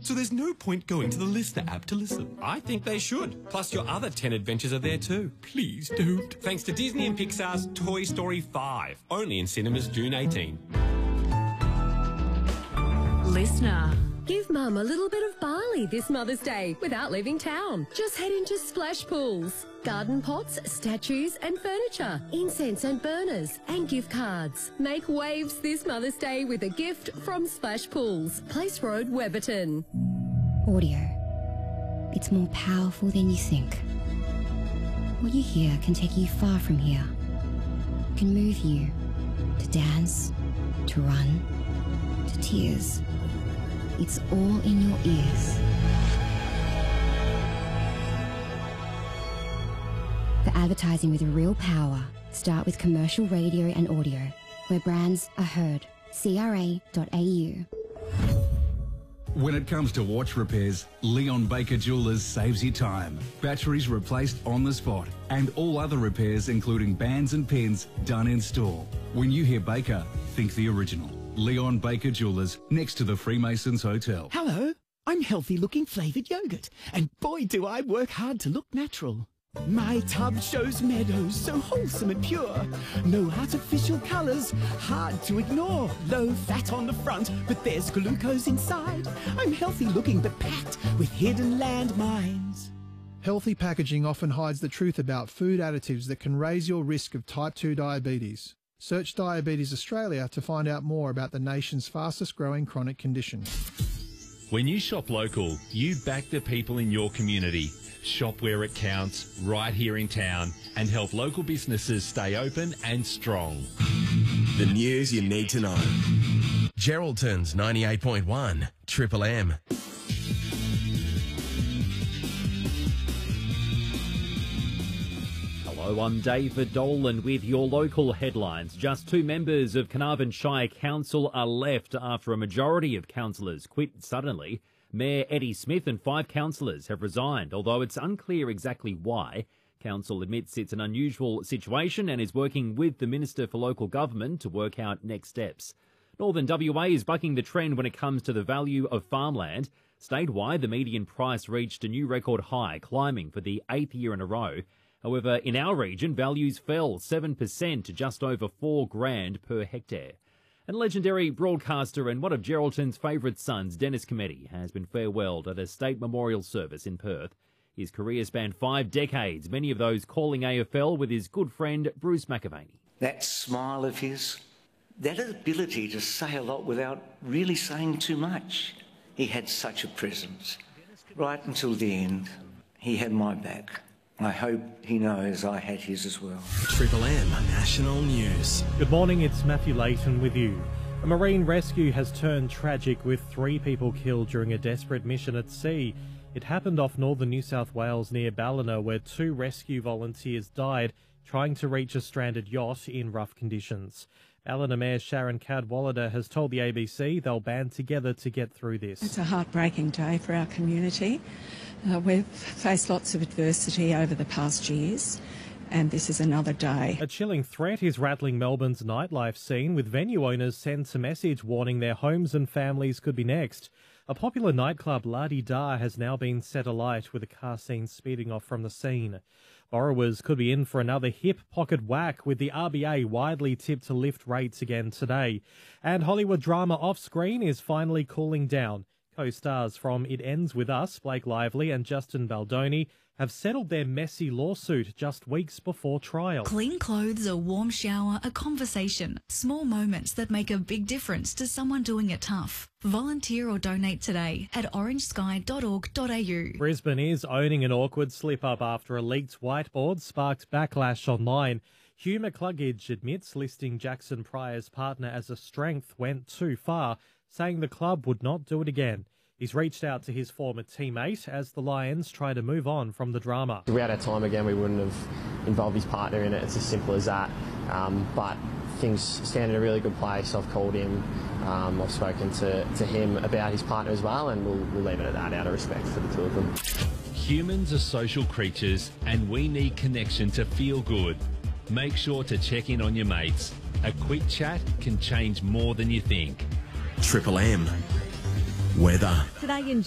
So there's no point going to the Listener app to listen. I think they should. Plus your other 10 adventures are there too. Please don't. Thanks to Disney and Pixar's Toy Story 5. Only in cinemas June 18. Listener. Give Mum a little bit of barley this Mother's Day without leaving town. Just head into Splash Pools. Garden pots, statues and furniture, incense and burners and gift cards. Make waves this Mother's Day with a gift from Splash Pools, Place Road, Webberton. Audio. It's more powerful than you think. What you hear can take you far from here. It can move you to dance, to run, to tears. It's all in your ears. For advertising with real power, start with commercial radio and audio, where brands are heard. CRA.au. When it comes to watch repairs, Leon Baker Jewelers saves you time. Batteries replaced on the spot, and all other repairs, including bands and pins, done in store. When you hear Baker, think the original. Leon Baker Jewelers, next to the Freemasons Hotel. Hello, I'm healthy-looking flavoured yogurt, and boy do I work hard to look natural. My tub shows meadows so wholesome and pure. No artificial colours, hard to ignore. Low fat on the front, but there's glucose inside. I'm healthy-looking but packed with hidden landmines. Healthy packaging often hides the truth about food additives that can raise your risk of type 2 diabetes. Search Diabetes Australia to find out more about the nation's fastest growing chronic condition. When you shop local, you back the people in your community. Shop where it counts, right here in town, and help local businesses stay open and strong. The news you need to know. Geraldton's 98.1 Triple M. Hello, I'm David Dolan with your local headlines. Just 2 members of Carnarvon Shire Council are left after a majority of councillors quit suddenly. Mayor Eddie Smith and 5 councillors have resigned, although it's unclear exactly why. Council admits it's an unusual situation and is working with the Minister for Local Government to work out next steps. Northern WA is bucking the trend when it comes to the value of farmland. Statewide, the median price reached a new record high, climbing for the 8th year in a row. However, in our region, values fell 7% to just over $4,000 per hectare. And legendary broadcaster and one of Geraldton's favourite sons, Dennis Cometti, has been farewelled at a state memorial service in Perth. His career spanned 5 decades, many of those calling AFL with his good friend Bruce McAvaney. That smile of his, that ability to say a lot without really saying too much. He had such a presence. Right until the end, he had my back. I hope he knows I had his as well. Triple M National News. Good morning, it's Matthew Leighton with you. A marine rescue has turned tragic with 3 people killed during a desperate mission at sea. It happened off northern New South Wales near Ballina, where 2 rescue volunteers died trying to reach a stranded yacht in rough conditions. Ballina Mayor Sharon Cadwallader has told the ABC they'll band together to get through this. It's a heartbreaking day for our community. We've faced lots of adversity over the past years, and this is another day. A chilling threat is rattling Melbourne's nightlife scene, with venue owners sent a message warning their homes and families could be next. A popular nightclub, La Di Da, has now been set alight with a car seen speeding off from the scene. Borrowers could be in for another hip pocket whack, with the RBA widely tipped to lift rates again today. And Hollywood drama off-screen is finally cooling down. Co-stars from It Ends With Us, Blake Lively and Justin Baldoni, have settled their messy lawsuit just weeks before trial. Clean clothes, a warm shower, a conversation. Small moments that make a big difference to someone doing it tough. Volunteer or donate today at orangesky.org.au. Brisbane is owning an awkward slip-up after a leaked whiteboard sparked backlash online. Hugh McCluggage admits listing Jackson Pryor's partner as a strength went too far, saying the club would not do it again. He's reached out to his former teammate as the Lions try to move on from the drama. If we had our time again, we wouldn't have involved his partner in it. It's as simple as that. But things stand in a really good place. I've called him. I've spoken to him about his partner as well, and we'll leave it at that out of respect for the two of them. Humans are social creatures, and we need connection to feel good. Make sure to check in on your mates. A quick chat can change more than you think. Triple M. Weather. Today in